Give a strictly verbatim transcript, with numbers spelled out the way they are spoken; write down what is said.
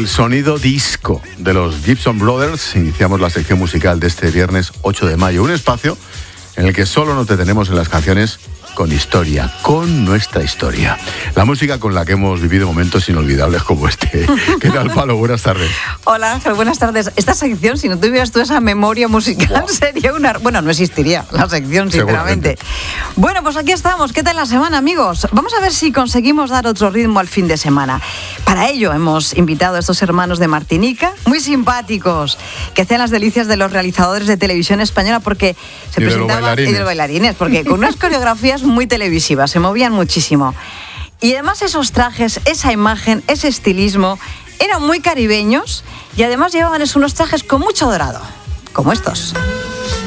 el sonido disco de los Gibson Brothers. Iniciamos la sección musical de este viernes ocho de mayo, un espacio en el que solo nos detenemos en las canciones con historia, con nuestra historia. La música con la que hemos vivido momentos inolvidables como este. ¿Qué tal, Palo? Buenas tardes. Hola, Ángel, buenas tardes. Esta sección, si no tuvieras tú esa memoria musical, wow, sería una... Bueno, no existiría la sección, sinceramente. Bueno, pues aquí estamos. ¿Qué tal la semana, amigos? Vamos a ver si conseguimos dar otro ritmo al fin de semana. Para ello hemos invitado a estos hermanos de Martinica, muy simpáticos, que hacían las delicias de los realizadores de televisión española porque se y presentaban... De y de los bailarines, porque con unas coreografías muy televisivas, se movían muchísimo. Y además esos trajes, esa imagen, ese estilismo, eran muy caribeños y además llevaban unos trajes con mucho dorado, como estos.